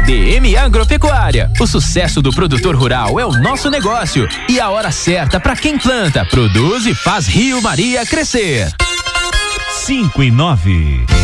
DM Agropecuária. O sucesso do produtor rural é o nosso negócio e a hora certa para quem planta, produz e faz Rio Maria crescer. 5:09.